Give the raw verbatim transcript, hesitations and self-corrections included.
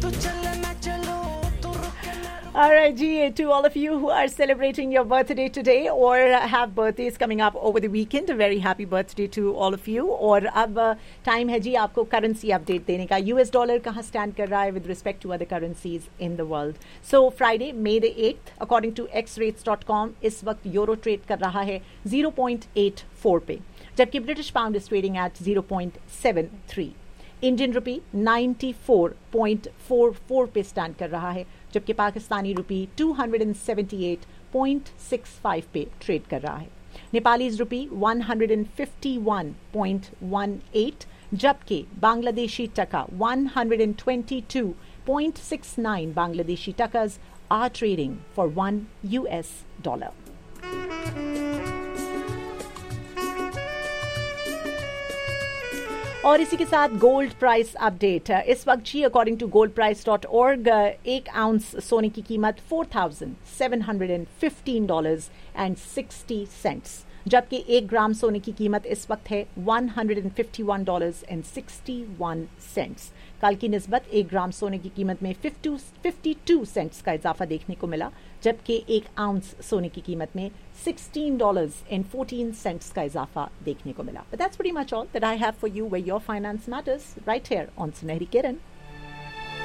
All right, G, to all of you who are celebrating your birthday today or have birthdays coming up over the weekend, a very happy birthday to all of you. और अब time है जी आपको currency update देने का. US dollar कहाँ stand कर रहा है with respect to other currencies in the world. So Friday may the eighth according to x rates dot com इस वक्त यूरो ट्रेड कर रहा है जीरो पॉइंट एट फोर पे, जबकि British pound is trading at zero point seven three. Indian rupee ninety four point four four पे stand कर रहा है, जबकि पाकिस्तानी रुपी to seventy eight point six five पे ट्रेड कर रहा है. Nepalese rupee one fifty one point one eight, जबकि बांग्लादेशी टका one twenty two point six nine Bangladeshi टकाज are trading for one US dollar. और इसी के साथ गोल्ड प्राइस अपडेट. इस वक्त जी according to gold price dot org एक आउंस सोने की कीमत four thousand seven hundred fifteen dollars and sixty cents, जबकि एक ग्राम सोने की कीमत इस वक्त है one hundred fifty one dollars and sixty one cents. कल की निस्बत एक ग्राम सोने की कीमत में फिफ्टी टू सेंट्स का इजाफा देखने को मिला, जबकि एक आउंस सोने की कीमत में sixteen dollars and fourteen cents का इजाफा देखने को मिला. But that's pretty much all that I have for you where your finance matters right here on Sunehri Kiran.